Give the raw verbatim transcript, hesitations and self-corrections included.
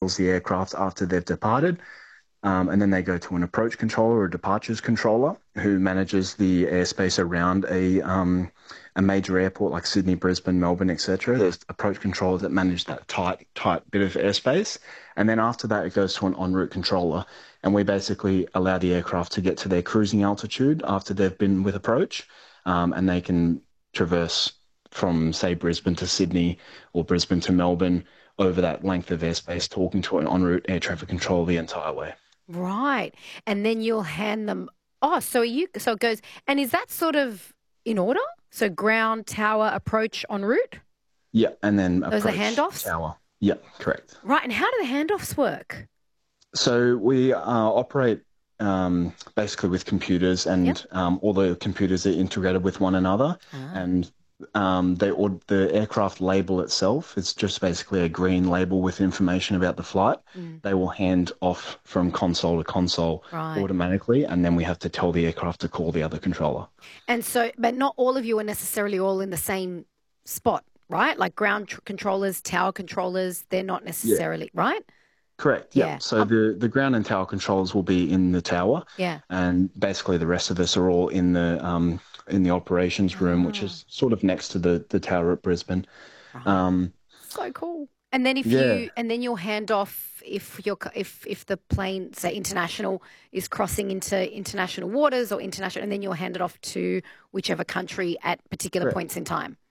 the aircraft after they've departed. Um, and then they go to an approach controller or departures controller who manages the airspace around a um, a major airport like Sydney, Brisbane, Melbourne, et cetera. There's approach controllers that manage that tight, tight bit of airspace. And then after that, it goes to an en route controller. And we basically allow the aircraft to get to their cruising altitude after they've been with approach. Um, and they can traverse from, say, Brisbane to Sydney or Brisbane to Melbourne over that length of airspace, talking to an en route air traffic controller the entire way. Right. And then you'll hand them. Oh, so you so it goes. And is that sort of in order? So ground, tower, approach, en route? Yeah, and then Those are approach handoffs? tower. Yeah, correct. Right. And how do the handoffs work? So we uh, operate um, basically with computers, and Yep. um, all the computers are integrated with one another. Ah. And um, they or the aircraft label itself, it's just basically a green label with information about the flight. Mm. They will hand off from console to console Right. automatically, and then we have to tell the aircraft to call the other controller. And so, but not all of you are necessarily all in the same spot, right? Like ground tr- controllers, tower controllers, they're not necessarily, right? Correct. Yeah. Yeah. So Um, the, the ground and tower controls will be in the tower, yeah. and basically the rest of us are all in the um in the operations room, which Ah, is sort of next to the the tower at Brisbane. right. Um, So cool. And then if yeah. you, and then you'll hand off if you're, c- if if the plane, say international, is crossing into international waters or international, and then you'll hand it off to whichever country at particular Correct. points in time.